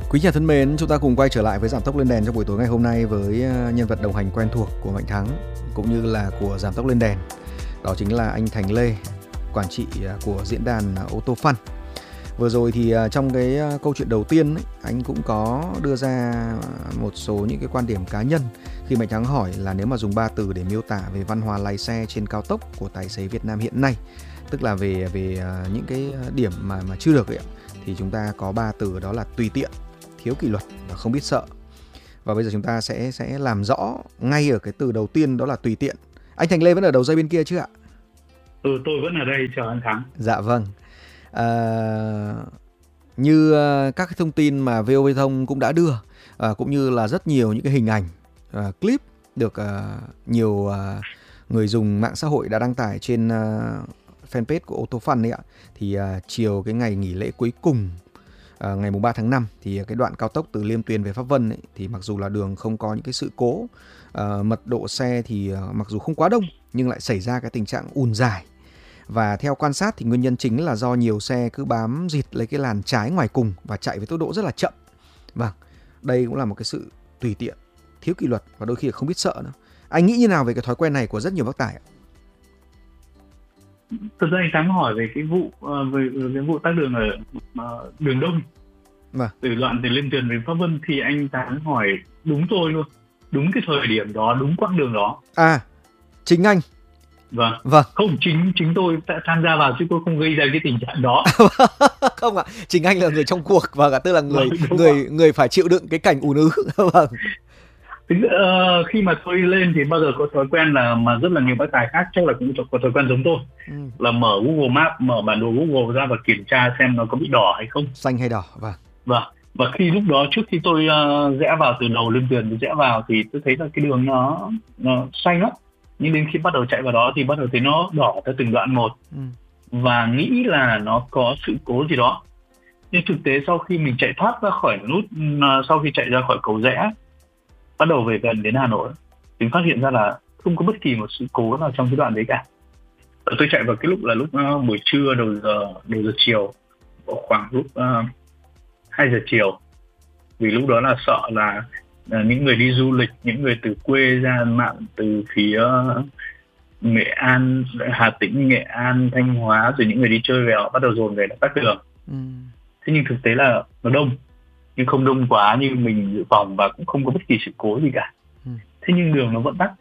Quý nhà thân mến, chúng ta cùng quay trở lại với Giảm tốc lên đèn trong buổi tối ngày hôm nay với nhân vật đồng hành quen thuộc của Mạnh Thắng cũng như là của Giảm tốc lên đèn. Đó chính là anh Thành Lê, quản trị của diễn đàn Ô tô Fun. Vừa rồi thì trong cái câu chuyện đầu tiên ấy, anh cũng có đưa ra một số những cái quan điểm cá nhân khi Mạnh Thắng hỏi là nếu mà dùng 3 từ để miêu tả về văn hóa lái xe trên cao tốc của tài xế Việt Nam hiện nay, tức là về những cái điểm mà chưa được ấy, thì chúng ta có 3 từ, đó là tùy tiện, thiếu kỷ luật và không biết sợ. Và bây giờ chúng ta sẽ làm rõ ngay ở cái từ đầu tiên, đó là tùy tiện. Anh Thành Lê vẫn ở đầu dây bên kia chứ ạ? Tôi vẫn ở đây chờ anh Thắng. Dạ vâng. Như các cái thông tin mà VOV Thông cũng đã đưa, cũng như là rất nhiều những cái hình ảnh, clip được nhiều người dùng mạng xã hội đã đăng tải trên fanpage của Ô tô Fun ấy ạ. Thì chiều cái ngày nghỉ lễ cuối cùng, ngày 3 tháng 5 thì cái đoạn cao tốc từ Liêm Tuyền về Pháp Vân ấy, thì mặc dù là đường không có những cái sự cố, mật độ xe thì mặc dù không quá đông nhưng lại xảy ra cái tình trạng ùn dài. Và theo quan sát thì nguyên nhân chính là do nhiều xe cứ bám dịt lấy cái làn trái ngoài cùng và chạy với tốc độ rất là chậm. Vâng, đây cũng là một cái sự tùy tiện, thiếu kỷ luật và đôi khi là không biết sợ nữa. Anh nghĩ như nào về cái thói quen này của rất nhiều bác tải ạ? Thực ra anh Thắng hỏi về cái vụ về cái vụ tắc đường ở đường Đông, từ đoạn từ Liêm Tuyền về Pháp Vân, thì anh Thắng hỏi đúng tôi luôn, đúng cái thời điểm đó, đúng quãng đường đó. Chính anh. Vâng. Không, chính tôi đã tham gia vào chứ tôi không gây ra cái tình trạng đó. Không ạ, chính anh là người trong cuộc, và tức là người phải chịu đựng cái cảnh ùn ứ. Vâng. Khi mà tôi lên thì bao giờ có thói quen là mà rất là nhiều bác tài khác chắc là cũng có thói quen giống tôi, là mở Google Maps, mở bản đồ Google ra và kiểm tra xem nó có bị đỏ hay không, xanh hay đỏ. Vâng. Và khi lúc đó, trước khi tôi rẽ vào từ đầu Liêm Tuyền rẽ vào thì tôi thấy là cái đường nó xanh lắm, nhưng đến khi bắt đầu chạy vào đó thì bắt đầu thấy nó đỏ theo từng đoạn một, và nghĩ là nó có sự cố gì đó. Nhưng thực tế sau khi mình chạy thoát ra khỏi nút, sau khi chạy ra khỏi cầu rẽ bắt đầu về gần đến Hà Nội, mình phát hiện ra là không có bất kỳ một sự cố nào trong cái đoạn đấy cả. Tôi chạy vào cái lúc là lúc buổi trưa, đầu giờ chiều, khoảng lúc 2 giờ chiều, vì lúc đó là sợ là những người đi du lịch, những người từ quê ra mạng từ phía Nghệ An, Hà Tĩnh, Nghệ An, Thanh Hóa, rồi những người đi chơi về họ bắt đầu dồn về là tắc đường. Thế nhưng thực tế là nó đông, nhưng không đông quá như mình dự phòng và cũng không có bất kỳ sự cố gì cả. Thế nhưng đường nó vẫn tắc.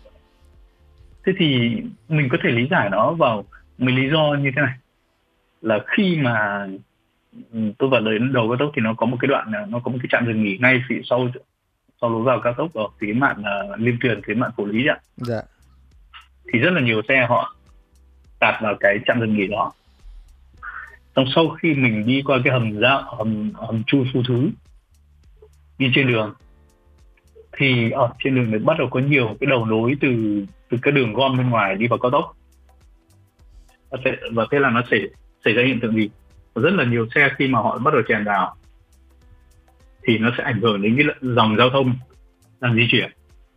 Thế thì mình có thể lý giải nó vào mấy lý do như thế này, là khi mà tôi vào đến đầu cao tốc thì nó có một cái đoạn, nó có một cái trạm dừng nghỉ ngay phía sau lối vào cao tốc ở phía mạn Liêm Tuyền, phía mạn Phủ Lý ạ. Dạ. Thì rất là nhiều xe họ tạt vào cái trạm dừng nghỉ đó. Xong sau khi mình đi qua cái hầm chui Phú Thứ, đi trên đường, thì ở trên đường này bắt đầu có nhiều cái đầu nối từ cái đường gom bên ngoài đi vào cao tốc. Và thế là nó xảy ra hiện tượng gì? Rất là nhiều xe khi mà họ bắt đầu chèn vào thì nó sẽ ảnh hưởng đến cái dòng giao thông đang di chuyển.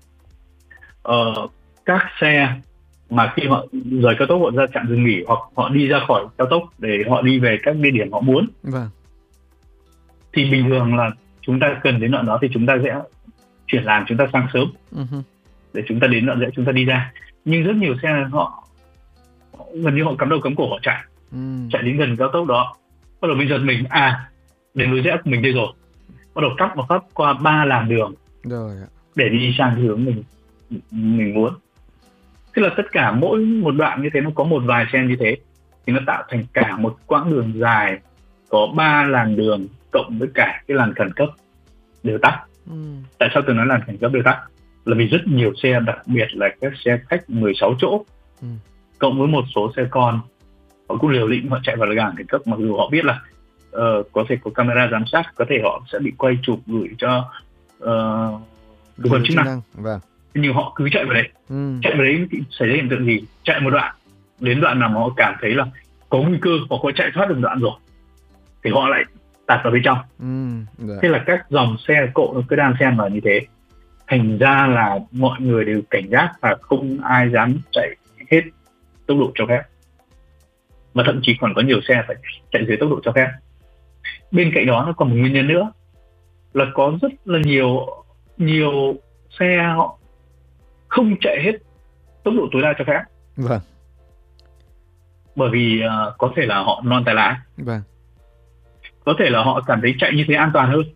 Các xe mà khi họ rời cao tốc, họ ra trạm dừng nghỉ hoặc họ đi ra khỏi cao tốc để họ đi về các địa điểm họ muốn, thì bình thường là chúng ta cần đến đoạn đó thì chúng ta sẽ chuyển làn, chúng ta sang sớm để chúng ta đến đoạn rẽ chúng ta đi ra. Nhưng rất nhiều xe họ gần như họ cắm đầu cắm cổ họ chạy đến gần cao tốc đó, bắt đầu mình giật mình, đến lối rẽ của mình đây rồi, bắt đầu cắt một phát qua 3 làn đường để đi sang hướng mình muốn. Tức là tất cả mỗi một đoạn như thế nó có một vài xe như thế, thì nó tạo thành cả một quãng đường dài có 3 làn đường cộng với cả cái làn khẩn cấp đều tắc. Tại sao tôi nói làn khẩn cấp đều tắc? Là vì rất nhiều xe, đặc biệt là các xe khách 16 chỗ cộng với một số xe con, họ cũng liều lĩnh họ chạy vào làn khẩn cấp, mặc dù họ biết là có thể có camera giám sát, có thể họ sẽ bị quay chụp gửi cho cơ quan chức năng. Nhưng họ cứ chạy vào đấy. Chạy vào đấy xảy ra hiện tượng gì? Chạy một đoạn, đến đoạn nào mà họ cảm thấy là có nguy cơ hoặc họ chạy thoát được đoạn rồi thì họ lại tạt vào bên trong. Thế là các dòng xe cộ nó cứ đan xen vào như thế, thành ra là mọi người đều cảnh giác và không ai dám chạy hết tốc độ cho phép, và thậm chí còn có nhiều xe phải chạy dưới tốc độ cho phép. Bên cạnh đó nó còn một nguyên nhân nữa, là có rất là nhiều xe họ không chạy hết tốc độ tối đa cho phép. Vâng. Bởi vì có thể là họ non tài lãi. Vâng. Có thể là họ cảm thấy chạy như thế an toàn hơn.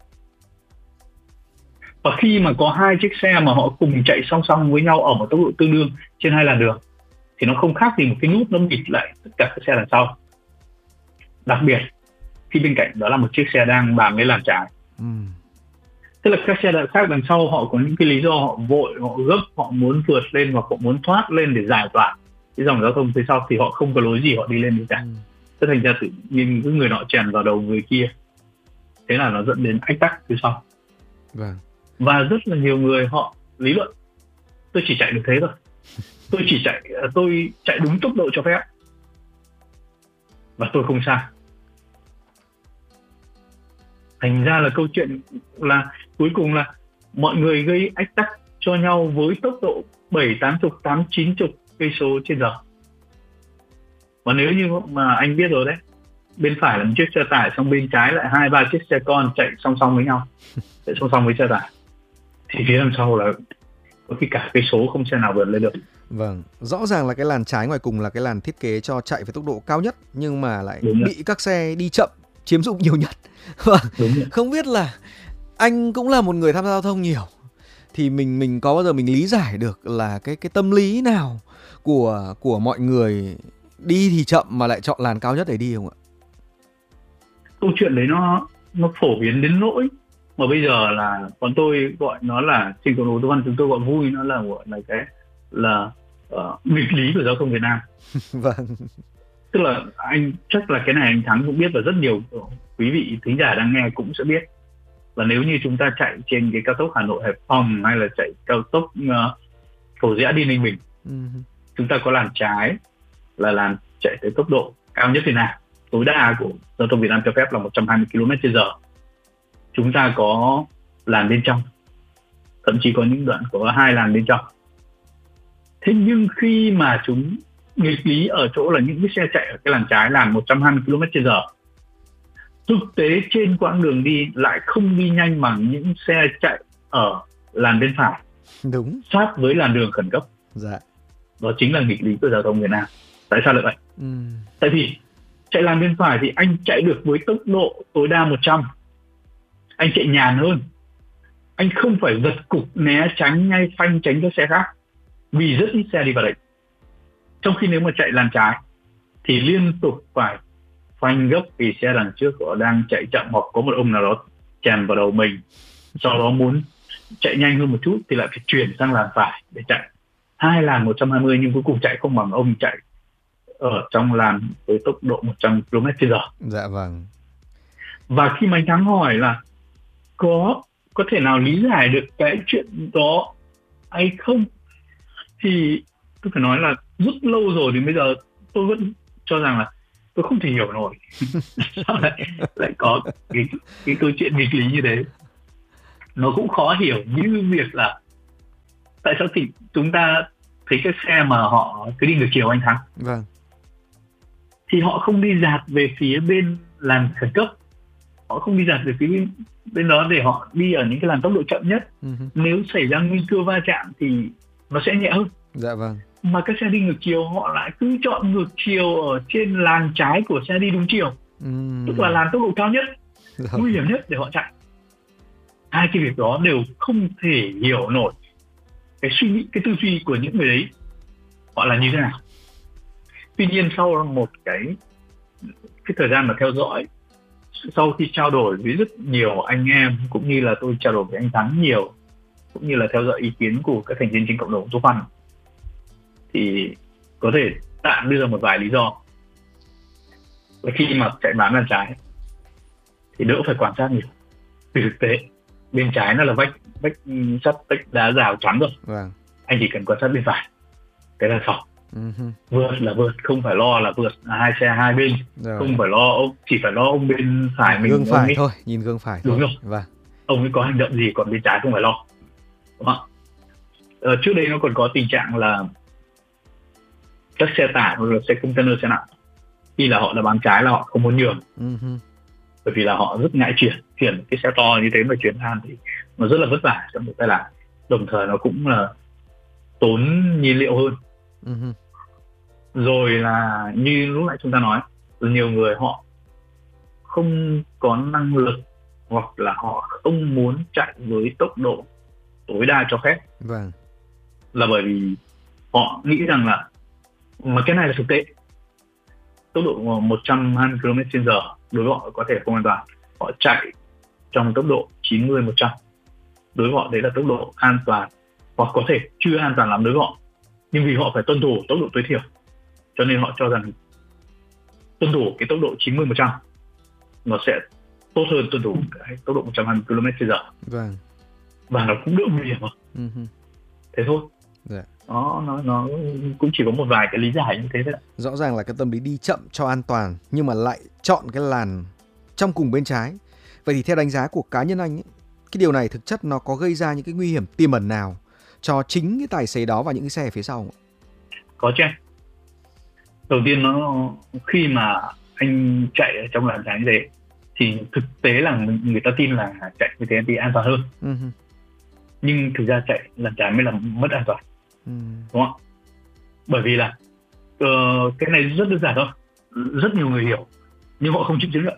Và khi mà có hai chiếc xe mà họ cùng chạy song song với nhau ở một tốc độ tương đương trên hai làn đường thì nó không khác gì một cái nút nó bịt lại tất cả các xe đằng sau. Đặc biệt khi bên cạnh đó là một chiếc xe đang bám lấy làn trái. Tức là các xe khác đằng sau họ có những cái lý do họ vội, họ gấp, họ muốn vượt lên hoặc họ muốn thoát lên để giải tỏa cái dòng giao thông phía sau thì họ không có lối gì họ đi lên được cả. Thế thành ra tự nhiên cái người nọ chèn vào đầu người kia, thế là nó dẫn đến ách tắc phía sau. Vâng. Và rất là nhiều người họ lý luận tôi chỉ chạy được thế thôi, tôi chạy đúng tốc độ cho phép và tôi không sai. Thành ra là câu chuyện là cuối cùng là mọi người gây ách tắc cho nhau với tốc độ 70, 80, 90 cây số trên giờ. Và nếu như mà anh biết rồi đấy, bên phải là một chiếc xe tải, xong bên trái lại 2-3 chiếc xe con chạy song song với nhau, chạy song song với xe tải, thì phía đằng sau là có khi cả cây số không xe nào vượt lên được. Vâng, rõ ràng là cái làn trái ngoài cùng là cái làn thiết kế cho chạy với tốc độ cao nhất, nhưng mà lại bị các xe đi chậm chiếm dụng nhiều nhất. Không biết là anh cũng là một người tham gia giao thông nhiều, thì mình có bao giờ mình lý giải được là cái tâm lý nào của mọi người đi thì chậm mà lại chọn làn cao nhất để đi không ạ? Câu chuyện đấy nó phổ biến đến nỗi mà bây giờ là bọn tôi gọi nó là trình độ ô tô văn, chúng tôi gọi vui nó là gọi là cái là nghịch lý của giao thông Việt Nam. Vâng. Tức là anh chắc là cái này anh Thắng cũng biết và rất nhiều quý vị thính giả đang nghe cũng sẽ biết là nếu như chúng ta chạy trên cái cao tốc Hà Nội Hải Phòng hay là chạy cao tốc Cầu Giẽ đi Ninh Bình, chúng ta có làn trái là làn chạy tới tốc độ cao nhất Việt Nam, tối đa của giao thông Việt Nam cho phép là 120 km/h. Chúng ta có làn bên trong, thậm chí có những đoạn có 2 làn bên trong. Thế nhưng khi mà chúng nghịch lý ở chỗ là những cái xe chạy ở cái làn trái làn 120 km/h, thực tế trên quãng đường đi lại không đi nhanh bằng những xe chạy ở làn bên phải. Đúng. Sát với làn đường khẩn cấp. Dạ. Đó chính là nghịch lý của giao thông Việt Nam. Tại sao lại vậy? Tại vì chạy làn bên phải thì anh chạy được với tốc độ tối đa 100. Anh chạy nhàn hơn. Anh không phải giật cục né tránh ngay phanh tránh các xe khác, vì rất ít xe đi vào đấy. Trong khi nếu mà chạy làn trái thì liên tục phải phanh gấp vì xe đằng trước họ đang chạy chậm, hoặc có một ông nào đó chèn vào đầu mình, sau đó muốn chạy nhanh hơn một chút thì lại phải chuyển sang làn phải để chạy 2 làn 120, nhưng cuối cùng chạy không bằng ông chạy ở trong làn với tốc độ 100 km/h. Dạ vâng. Và khi mà anh Thắng hỏi là có thể nào lý giải được cái chuyện đó hay không, thì tôi phải nói là rất lâu rồi thì bây giờ tôi vẫn cho rằng là tôi không thể hiểu nổi sao lại có cái câu chuyện nghịch lý như thế. Nó cũng khó hiểu như việc là tại sao thì chúng ta thấy cái xe mà họ cứ đi ngược chiều anh Thắng, vâng, thì họ không đi dạt về phía bên làn khẩn cấp, họ không đi dạt về phía bên đó để họ đi ở những cái làn tốc độ chậm nhất. Nếu xảy ra nguy cơ va chạm thì nó sẽ nhẹ hơn. Dạ vâng. Mà các xe đi ngược chiều họ lại cứ chọn ngược chiều ở trên làn trái của xe đi đúng chiều, tức là làn tốc độ cao nhất, nguy hiểm nhất để họ chạy. Hai cái việc đó đều không thể hiểu nổi cái suy nghĩ, cái tư duy của những người đấy họ là như thế nào. Tuy nhiên sau một cái thời gian mà theo dõi, sau khi trao đổi với rất nhiều anh em, cũng như là tôi trao đổi với anh Thắng nhiều, cũng như là theo dõi ý kiến của các thành viên trên cộng đồng ô tô văn, thì có thể tạm đưa ra một vài lý do. Và khi mà chạy bám làn trái thì đỡ phải quan sát nhiều. Vì thực tế bên trái nó là vách sắt, vách đá rào chắn rồi. Vâng. Anh chỉ cần quan sát bên phải, cái là xong. Vượt là vượt, không phải lo là vượt hai xe hai bên. Rồi. Không phải lo, chỉ phải lo ông bên phải mình. Gương phải thôi, nhìn gương phải thôi. Đúng rồi. Vâng. Ông ấy có hành động gì, còn bên trái không phải lo. Đúng không? Trước đây nó còn có tình trạng là các xe tải hoặc là xe container, xe nặng, khi là họ đã bám trái là họ không muốn nhường. bởi vì là họ rất ngại chuyển cái xe to như thế mà chuyển than thì nó rất là vất vả trong việc tai nạn, đồng thời nó cũng là tốn nhiên liệu hơn. Rồi là như lúc nãy chúng ta nói, nhiều người họ không có năng lực hoặc là họ không muốn chạy với tốc độ tối đa cho phép. Vâng. Là bởi vì họ nghĩ rằng là, mà cái này là thực tế, tốc độ 120 km/h đối với họ có thể không an toàn. Họ chạy trong tốc độ 90-100, đối với họ đấy là tốc độ an toàn, hoặc có thể chưa an toàn lắm đối với họ, nhưng vì họ phải tuân thủ tốc độ tối thiểu, cho nên họ cho rằng tuân thủ cái tốc độ 90-100 nó sẽ tốt hơn tuân thủ cái tốc độ 120 km/h. Vâng. Và nó cũng đỡ nguy hiểm hơn. Thế thôi. Dạ. Nó cũng chỉ có một vài cái lý giải như thế thôi. Rõ ràng là cái tâm lý đi chậm cho an toàn, nhưng mà lại chọn cái làn trong cùng bên trái. Vậy thì theo đánh giá của cá nhân anh ấy, cái điều này thực chất nó có gây ra những cái nguy hiểm tiềm ẩn nào cho chính cái tài xế đó và những cái xe phía sau không? Có chứ. Đầu tiên khi mà anh chạy ở trong làn trái như thế thì thực tế là người ta tin là chạy như thế thì an toàn hơn. Nhưng thực ra chạy làn trái mới là mất an toàn. Đúng không? Bởi vì là cái này rất đơn giản thôi, rất nhiều người hiểu nhưng họ không chịu chứng nhận.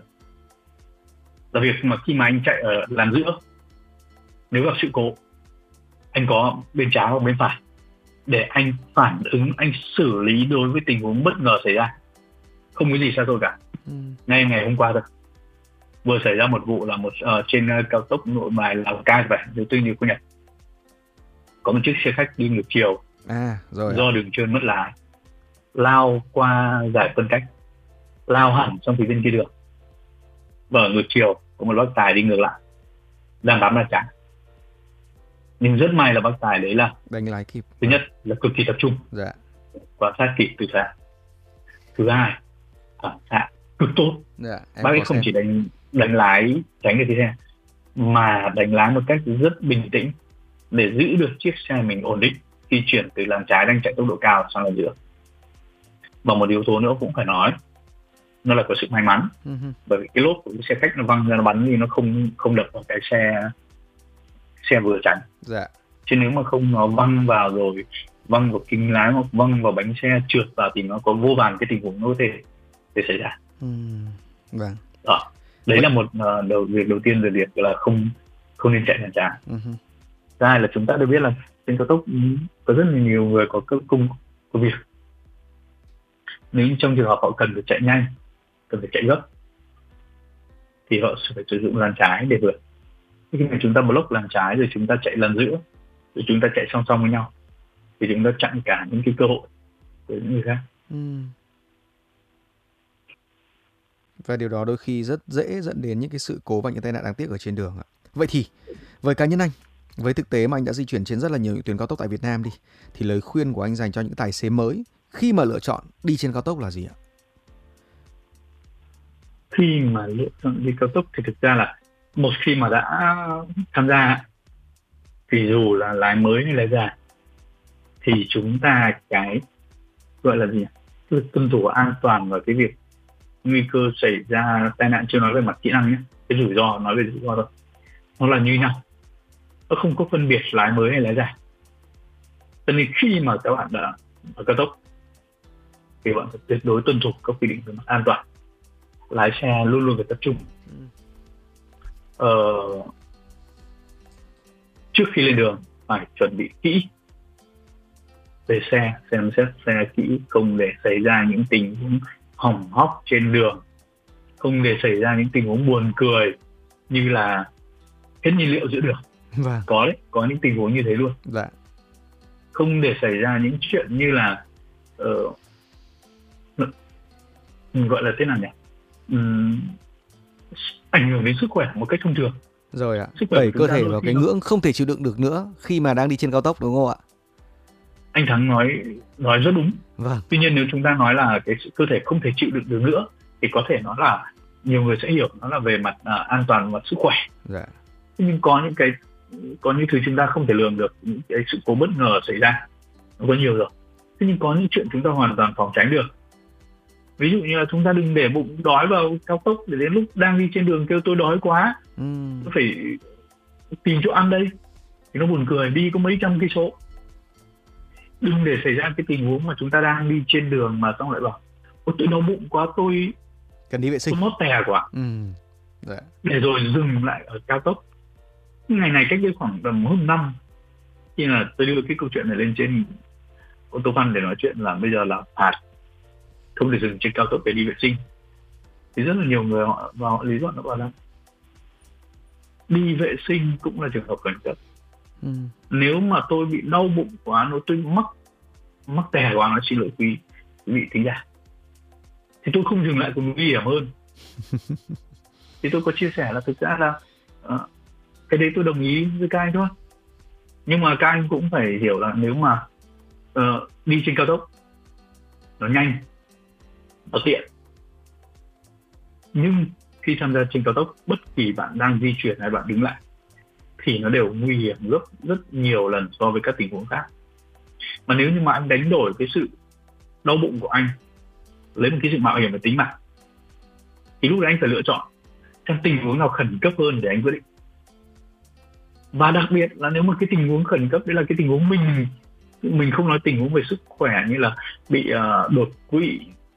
Là việc mà khi mà anh chạy ở làn giữa, nếu gặp sự cố, anh có bên trái hoặc bên phải để anh phản ứng, anh xử lý đối với tình huống bất ngờ xảy ra. Không có gì xa xôi cả. Ngay ngày hôm qua thôi, vừa xảy ra một vụ là trên cao tốc Nội Bài Lào Cai vậy, nếu tôi nhớ không nhầm, có một chiếc xe khách đi ngược chiều do đường trơn mất lái, lao qua giải phân cách, lao hẳn trong phía bên kia đường, và ở ngược chiều có một bác tài đi ngược lại đang bám làn trái. Nhưng rất may là bác tài đấy là đánh lái kịp. Thứ nhất là cực kỳ tập trung, quan sát kịp từ xa. Thứ hai, phản xạ cực tốt. Bác ấy không chỉ đánh lái tránh cái xe, mà đánh lái một cách rất bình tĩnh để giữ được chiếc xe mình ổn định khi chuyển từ làn trái đang chạy tốc độ cao sang làn giữa. Và một yếu tố nữa cũng phải nói, nó là có sự may mắn. Bởi vì cái lốp của cái xe khách nó văng ra, nó bắn thì nó không đập vào cái xe vừa tránh. Chứ nếu mà không, nó văng vào rồi văng vào kính lái hoặc văng vào bánh xe, trượt vào thì nó có vô vàn cái tình huống nó có thể xảy ra. Vâng. Đó. Đấy là một việc đầu tiên về việc là không nên chạy làn trái. Thứ hai là chúng ta được biết là trên cao tốc có rất là nhiều người có các công việc. Nếu trong trường hợp họ cần phải chạy nhanh, cần phải chạy gấp, thì họ sẽ phải sử dụng làn trái để vượt. Khi mà chúng ta block làn trái rồi chúng ta chạy làn giữa, rồi chúng ta chạy song song với nhau, thì chúng ta chặn cả những cái cơ hội của những người khác. Và điều đó đôi khi rất dễ dẫn đến những cái sự cố và những tai nạn đáng tiếc ở trên đường. Vậy thì với cá nhân anh, với thực tế mà anh đã di chuyển trên rất là nhiều tuyến cao tốc tại Việt Nam đi, thì lời khuyên của anh dành cho những tài xế mới khi mà lựa chọn đi trên cao tốc là gì ạ? Khi mà lựa chọn đi cao tốc thì thực ra là một khi mà đã tham gia, thì dù là lái mới hay lái già, thì chúng ta cái gọi là gì, tuân thủ an toàn và cái việc nguy cơ xảy ra tai nạn, chưa nói về mặt kỹ năng nhé, cái rủi ro, nói về rủi ro thôi, nó là như nhau, nó không có phân biệt lái mới hay lái già. Cho nên khi mà các bạn đã ở cao tốc thì bạn phải tuyệt đối tuân thủ các quy định về mặt an toàn. Lái xe luôn luôn phải tập trung. Trước khi lên đường phải chuẩn bị kỹ về xe, xem xét xe kỹ, không để xảy ra những tình huống hỏng hóc trên đường, không để xảy ra những tình huống buồn cười như là hết nhiên liệu giữa đường. Có những tình huống như thế luôn. Không để xảy ra những chuyện như là gọi là thế nào nhỉ, ảnh hưởng đến sức khỏe một cách thông thường. Rồi ạ, đẩy cơ thể vào cái ngưỡng không thể chịu đựng được nữa khi mà đang đi trên cao tốc, đúng không ạ? Anh Thắng nói rất đúng. Tuy nhiên nếu chúng ta nói là cái cơ thể không thể chịu đựng được nữa thì có thể nó là, nhiều người sẽ hiểu nó là về mặt an toàn và sức khỏe. Nhưng có những thứ chúng ta không thể lường được, những cái sự cố bất ngờ xảy ra nó có nhiều rồi. Thế nhưng có những chuyện chúng ta hoàn toàn phòng tránh được. Ví dụ như là chúng ta đừng để bụng đói vào cao tốc để đến lúc đang đi trên đường kêu tôi đói quá, tôi phải tìm chỗ ăn đây, thì nó buồn cười, đi có mấy trăm cây số. Đừng để xảy ra cái tình huống mà chúng ta đang đi trên đường mà xong lại bảo ôi tôi đau bụng quá, tôi cần đi vệ sinh, tôi mót tè quá. Để rồi dừng lại ở cao tốc. Ngày này cách đây khoảng tầm hơn năm, khi là tôi đưa cái câu chuyện này lên trên ô tô văn để nói chuyện là bây giờ là phạt không thể dừng trên cao tốc để đi vệ sinh, thì rất là nhiều người họ lý luận, nó bảo là đi vệ sinh cũng là trường hợp khẩn cấp. Nếu mà tôi bị đau bụng quá, nếu tôi mắc tè quá, nó xin lỗi quý vị thính giả, thì tôi không dừng lại còn nguy hiểm hơn. Thì tôi có chia sẻ là thực ra là cái đấy tôi đồng ý với các anh thôi, nhưng mà các anh cũng phải hiểu là nếu mà đi trên cao tốc nó nhanh, nó tiện, nhưng khi tham gia trên cao tốc, bất kỳ bạn đang di chuyển hay bạn đứng lại thì nó đều nguy hiểm rất nhiều lần so với các tình huống khác. Mà nếu như mà anh đánh đổi cái sự đau bụng của anh lấy một cái sự mạo hiểm về tính mạng, thì lúc đấy anh phải lựa chọn trong tình huống nào khẩn cấp hơn để anh quyết định. Và đặc biệt là nếu mà cái tình huống khẩn cấp đấy là cái tình huống mình không nói tình huống về sức khỏe như là bị đột quỵ,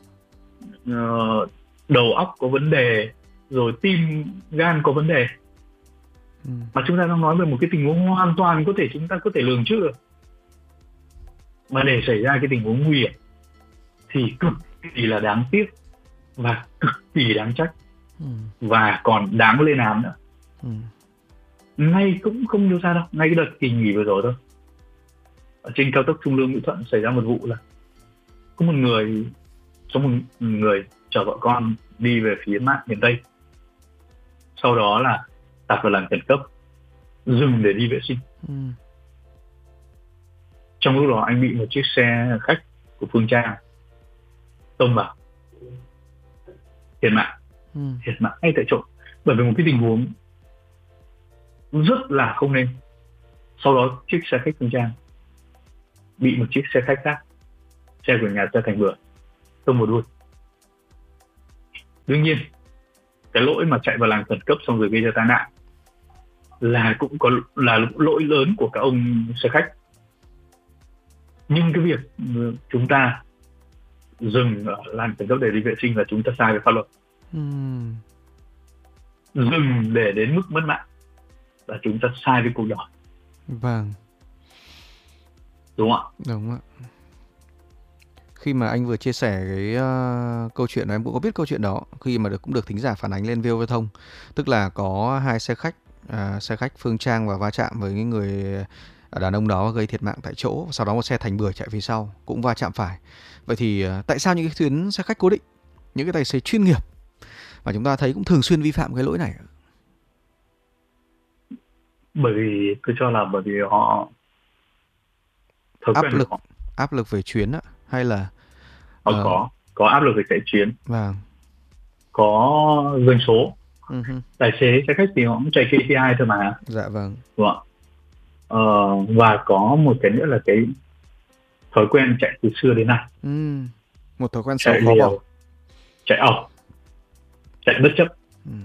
đầu óc có vấn đề, rồi tim gan có vấn đề, mà chúng ta đang nói về một cái tình huống hoàn toàn chúng ta có thể lường trước được, mà để xảy ra cái tình huống nguy hiểm thì cực kỳ là đáng tiếc và cực kỳ đáng trách, và còn đáng lên án nữa. Ngay cũng không đâu xa đâu, ngay cái đợt kỳ nghỉ vừa rồi thôi, ở trên cao tốc Trung Lương Mỹ Thuận xảy ra một vụ là có một người chở vợ con đi về phía miền Tây, sau đó là tạt vào làn khẩn cấp, dừng để đi vệ sinh. Trong lúc đó anh bị một chiếc xe khách của Phương Trang tông vào, thiệt mạng ngay tại chỗ, bởi vì một cái tình huống rất là không nên. Sau đó chiếc xe khách Phương Trang bị một chiếc xe khách khác, xe của nhà xe Thành Bưởi, tông vào đuôi. Đương nhiên cái lỗi mà chạy vào làn khẩn cấp xong rồi gây ra tai nạn là cũng có là lỗi lớn của các ông xe khách, nhưng cái việc chúng ta dừng ở làn khẩn cấp để đi vệ sinh là chúng ta sai về pháp luật. Dừng để đến mức mất mạng là chúng ta sai với cuộc đời. Vâng, đúng không ạ? Đúng ạ. Khi mà anh vừa chia sẻ cái câu chuyện này, em cũng có biết câu chuyện đó, khi mà cũng được thính giả phản ánh lên VOV Thông, tức là có hai xe khách Phương Trang và va chạm với cái người đàn ông đó gây thiệt mạng tại chỗ. Sau đó một xe Thành Bưởi chạy phía sau cũng va chạm phải. Vậy thì tại sao những cái tuyến xe khách cố định, những cái tài xế chuyên nghiệp mà chúng ta thấy cũng thường xuyên vi phạm cái lỗi này? Bởi vì tôi cho là bởi vì họ áp lực về chuyến á, hay là họ có áp lực về chạy chuyến, vâng, có doanh số. Tài xế xe khách thì họ cũng chạy KPI thôi mà. Dạ vâng. Đúng không? Và có một cái nữa là cái thói quen chạy từ xưa đến nay. Một thói quen xấu khó bỏ. Chạy ẩu, chạy bất chấp.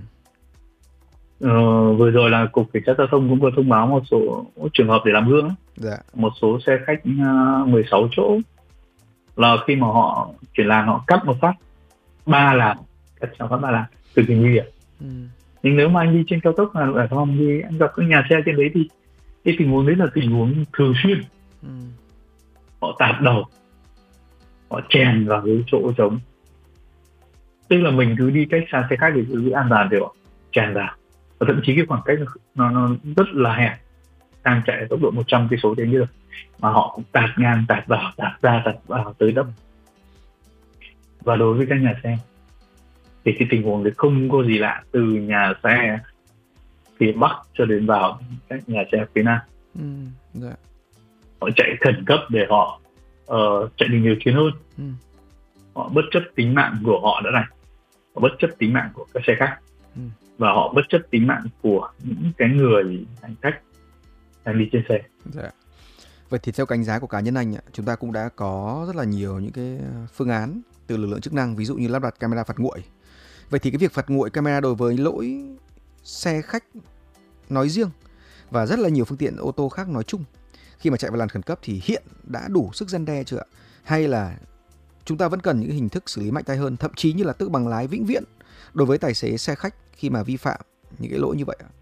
Vừa rồi là Cục Cảnh sát Giao thông cũng có thông báo một số trường hợp để làm gương. Dạ. Một số xe khách 16 chỗ là khi mà họ chuyển làn họ cắt một phát 3 làn, cắt một phát 3 làn, cực kỳ nguy hiểm. Nhưng nếu mà anh đi trên cao tốc Hà Nội Hải Phòng thì anh gặp các nhà xe trên đấy thì cái tình huống đấy là tình huống thường xuyên. Họ tạt đầu, họ chèn vào cái chỗ trống, tức là mình cứ đi cách xa xe khách để giữ an toàn thì họ chèn vào, và thậm chí cái khoảng cách nó rất là hẹp, đang chạy tốc độ 100 cây số đến như được mà họ cũng tạt ngang, tạt vào, tạt ra, tạt vào tới đâm. Và đối với các nhà xe thì cái tình huống đấy không có gì lạ, từ nhà xe phía Bắc cho đến vào các nhà xe phía Nam. Dạ. Họ chạy khẩn cấp để họ chạy được nhiều chuyến hơn. Họ bất chấp tính mạng của họ đã này, họ bất chấp tính mạng của các xe khách, và họ bất chấp tính mạng của những cái người hành khách đang đi trên xe. Dạ. Vậy thì theo đánh giá của cá nhân anh, chúng ta cũng đã có rất là nhiều những cái phương án từ lực lượng chức năng, ví dụ như lắp đặt camera phạt nguội. Vậy thì cái việc phạt nguội camera đối với lỗi xe khách nói riêng và rất là nhiều phương tiện ô tô khác nói chung khi mà chạy vào làn khẩn cấp thì hiện đã đủ sức răn đe chưa ạ? Hay là chúng ta vẫn cần những hình thức xử lý mạnh tay hơn, thậm chí như là tước bằng lái vĩnh viễn đối với tài xế xe khách khi mà vi phạm những cái lỗi như vậy ạ?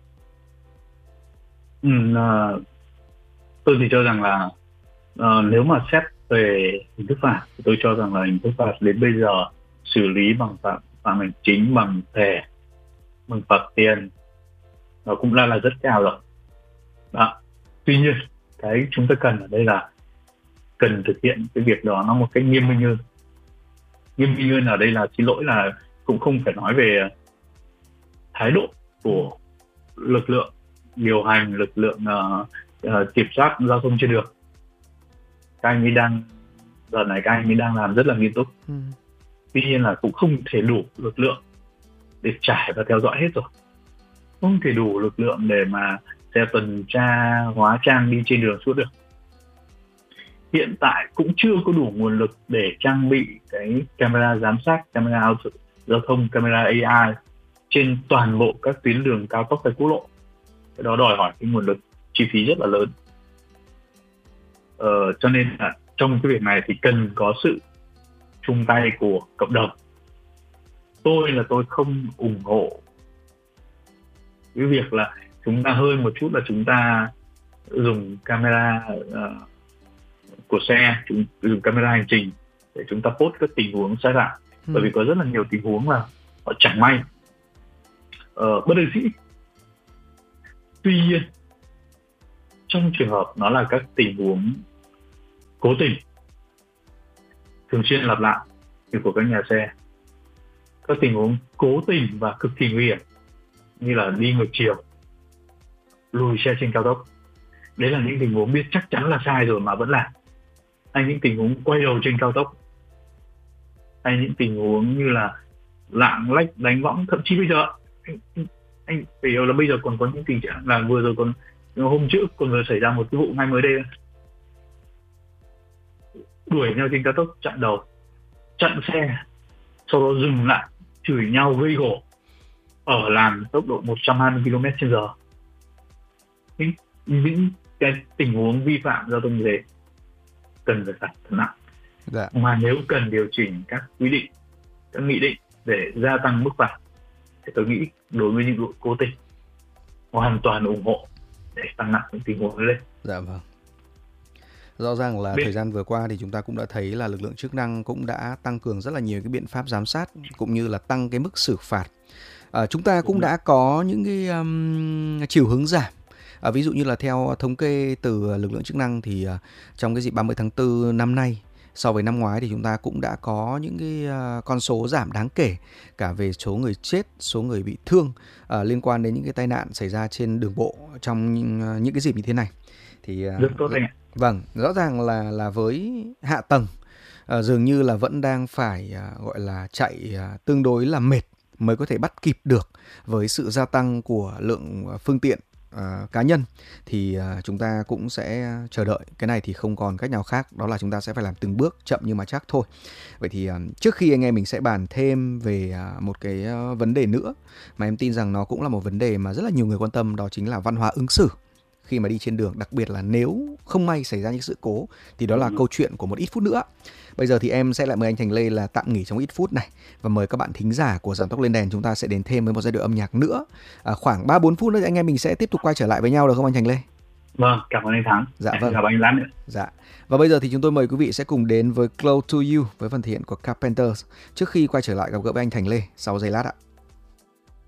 Tôi thì cho rằng là nếu mà xét về hình thức phạt thì tôi cho rằng là hình thức phạt đến bây giờ xử lý bằng phạm hành chính, bằng thẻ, bằng phạt tiền nó cũng là rất cao rồi. Đó. Tuy nhiên cái chúng ta cần ở đây là cần thực hiện cái việc đó nó một cách nghiêm minh hơn. Nghiêm minh hơn ở đây là, xin lỗi là cũng không phải nói về thái độ của lực lượng điều hành, lực lượng kiểm soát giao thông trên đường. Các anh ấy đang làm rất là nghiêm túc. Tuy nhiên là cũng không thể đủ lực lượng để trải và theo dõi hết rồi. Không thể đủ lực lượng để mà xe tuần tra hóa trang đi trên đường suốt được. Hiện tại cũng chưa có đủ nguồn lực để trang bị cái camera giám sát, camera giao thông, camera AI trên toàn bộ các tuyến đường cao tốc hay quốc lộ. Cái đó đòi hỏi cái nguồn lực chi phí rất là lớn. Cho nên là trong cái việc này thì cần có sự chung tay của cộng đồng. Tôi không ủng hộ cái việc là chúng ta hơi một chút là chúng ta dùng camera của xe, dùng camera hành trình để chúng ta post các tình huống sai phạm. Bởi vì có rất là nhiều tình huống là họ chẳng may bất đắc dĩ. Tuy nhiên trong trường hợp nó là các tình huống cố tình thường xuyên lặp lại như của các nhà xe, các tình huống cố tình và cực kỳ nguy hiểm như là đi ngược chiều, lùi xe trên cao tốc, đấy là những tình huống biết chắc chắn là sai rồi mà vẫn làm. Hay những tình huống quay đầu trên cao tốc, hay những tình huống như là lạng lách đánh võng. Thậm chí bây giờ anh phải hiểu là bây giờ còn có những tình trạng là vừa rồi còn hôm trước còn vừa xảy ra một cái vụ ngay mới đây, đuổi nhau trên cao tốc, chặn đầu, chặn xe, sau đó dừng lại chửi nhau gây gổ ở làn tốc độ 120 km/h. Những cái tình huống vi phạm giao thông như thế cần phải phạt thật nặng. Mà nếu cần điều chỉnh các quy định, các nghị định để gia tăng mức phạt thì tôi nghĩ đối với những lỗi cố tình hoàn toàn ủng hộ để tăng nặng những tình huống lên. Dạ vâng. Rõ ràng là thời gian vừa qua thì chúng ta cũng đã thấy là lực lượng chức năng cũng đã tăng cường rất là nhiều cái biện pháp giám sát cũng như là tăng cái mức xử phạt. Chúng ta cũng đã có những cái chiều hướng giảm. Ví dụ như là theo thống kê từ lực lượng chức năng thì trong cái dịp 30 tháng 4 năm nay so với năm ngoái thì chúng ta cũng đã có những cái con số giảm đáng kể cả về số người chết, số người bị thương liên quan đến những cái tai nạn xảy ra trên đường bộ trong những cái dịp như thế này. Thì rất tốt anh ạ. Vâng, rõ ràng là với hạ tầng dường như là vẫn đang phải gọi là chạy tương đối là mệt mới có thể bắt kịp được với sự gia tăng của lượng phương tiện cá nhân, thì chúng ta cũng sẽ chờ đợi. Cái này thì không còn cách nào khác, đó là chúng ta sẽ phải làm từng bước chậm nhưng mà chắc thôi. Vậy thì trước khi anh em mình sẽ bàn thêm về một cái vấn đề nữa mà em tin rằng nó cũng là một vấn đề mà rất là nhiều người quan tâm, đó chính là văn hóa ứng xử khi mà đi trên đường, đặc biệt là nếu không may xảy ra những sự cố thì đó là câu chuyện của một ít phút nữa. Bây giờ thì em sẽ lại mời anh Thành Lê là tạm nghỉ trong ít phút này và mời các bạn thính giả của Giảm Tốc Lên Đèn chúng ta sẽ đến thêm với một giai đoạn âm nhạc nữa. Khoảng 3-4 phút nữa thì anh em mình sẽ tiếp tục quay trở lại với nhau được không anh Thành Lê? Vâng, cảm ơn anh Thắng. Dạ vâng. Cảm ơn anh Lát nữa. Dạ. Và bây giờ thì chúng tôi mời quý vị sẽ cùng đến với Close to You với phần thể hiện của Carpenters trước khi quay trở lại gặp gỡ với anh Thành Lê sau giây lát ạ.